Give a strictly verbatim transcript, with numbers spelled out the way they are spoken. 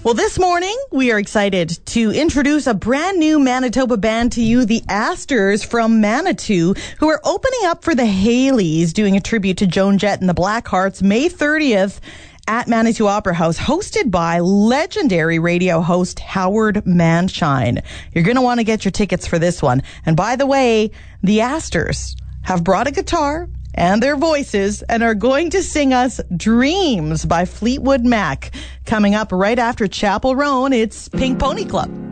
Well, this morning, we are excited to introduce a brand new Manitoba band to you, the Astors from Manitou, who are opening up for the Haleys, doing a tribute to Joan Jett and the Blackhearts, May thirtieth at Manitou Opera House, hosted by legendary radio host Howard Manshine. You're going to want to get your tickets for this one. And by the way, the Astors have brought a guitar and their voices and are going to sing us Dreams by Fleetwood Mac. Coming up right after Chapel Roan, it's Pink Pony Club.